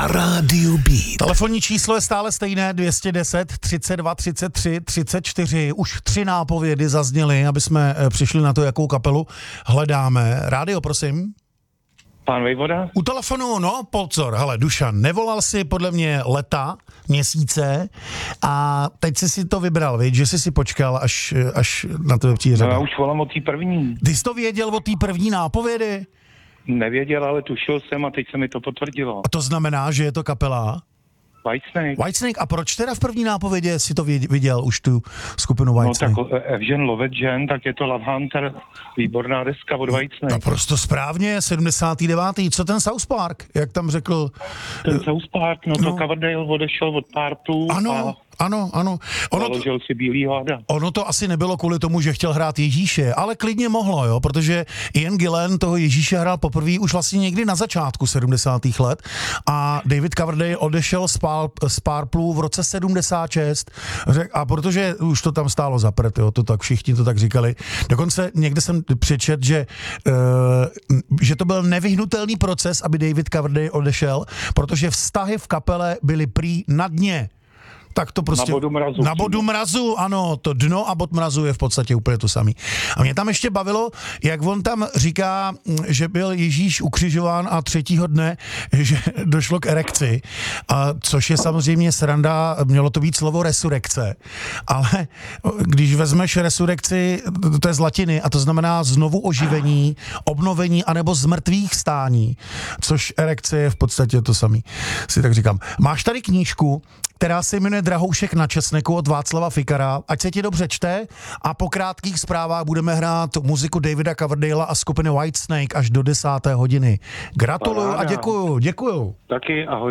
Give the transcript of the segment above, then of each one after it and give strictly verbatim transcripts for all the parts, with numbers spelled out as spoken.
na rádiu Beat. Telefonní číslo je stále stejné, dvě stě deset, třicet dva, třicet tři, třicet čtyři. Už tři nápovědy zazněly, aby jsme přišli na to, jakou kapelu hledáme. Rádio, prosím. Pán Vejvoda? U telefonu, no, Polcor, hele, Dušan, nevolal si podle mě leta, měsíce a teď jsi si to vybral, víš, že jsi si počkal, až, až na to přijde řada. No, já už volám o té první. Ty jsi to věděl o té první nápovědy? Nevěděl, ale tušil jsem a teď se mi to potvrdilo. A to znamená, že je to kapela? Whitesnake. Whitesnake, a proč teda v první nápovědě si to viděl už tu skupinu Whitesnake? No tak Evžen Lovet Jen, tak je to Love Hunter, výborná deska od Whitesnake. Naprosto správně, sedmdesátý devátý Co ten South Park, jak tam řekl? Ten South Park, no, no. to Coverdale odešel od Partu. Ano, a... Ano, ano. Ono Založil si bílýho hada. Ono to asi nebylo kvůli tomu, že chtěl hrát Ježíše, ale klidně mohlo, jo, protože Ian Gillan toho Ježíše hrál poprvé už vlastně někdy na začátku sedmdesátých let a David Coverdale odešel z, Pál, z Purple v roce sedmdesát šest a protože už to tam stálo za prd, jo, to tak všichni to tak říkali. Dokonce někde jsem přečet, že, uh, že to byl nevyhnutelný proces, aby David Coverdale odešel, protože vztahy v kapele byly prý na dně. Tak to prostě... Na bodu mrazu. Na bodu mrazu, ano, to dno a bod mrazu je v podstatě úplně to samý. A mě tam ještě bavilo, jak on tam říká, že byl Ježíš ukřižován a třetího dne, že došlo k erekci, a což je samozřejmě sranda, mělo to být slovo resurekce, ale když vezmeš resurekci, to je z latiny a to znamená znovu oživení, obnovení anebo z mrtvých stání, což erekce je v podstatě to samý, si tak říkám. Máš tady knížku, která se jmenuje Drahoušek na česneku od Václava Fikara. Ať se ti dobře čte a po krátkých zprávách budeme hrát muziku Davida Coverdala a skupiny Whitesnake až do desáté hodiny. Gratuluju a děkuju, děkuju. Taky, ahoj.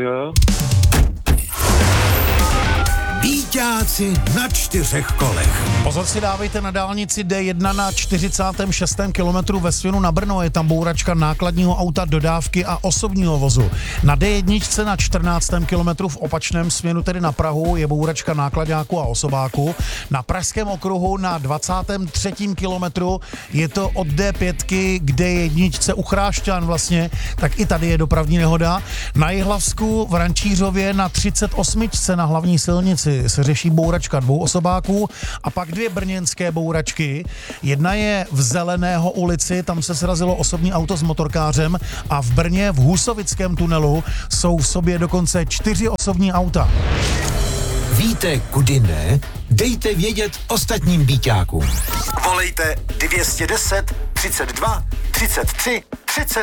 Víťáci na čtyřech kolech. Pozor si dávejte na dálnici D jedna na čtyřicátém šestém kilometru ve směru na Brno. Je tam bouračka nákladního auta, dodávky a osobního vozu. Na D jedna na čtrnáctém kilometru v opačném směru, tedy na Prahu, je bouračka nákladáku a osobáku. Na Pražském okruhu na dvacátém třetím kilometru je to od D pět k D jedna u Chrášťan vlastně, tak i tady je dopravní nehoda. Na Jihlavsku v Rančířově na třicet osm na hlavní silnici se řeší bouračka dvou osobáků a pak dvě brněnské bouračky. Jedna je v Zeleného ulici, tam se srazilo osobní auto s motorkářem a v Brně v Husovickém tunelu jsou v sobě dokonce čtyři osobní auta. Víte, kudy ne? Dejte vědět ostatním býťákům. Volejte dvě stě deset, třicet dva, třicet tři, třicet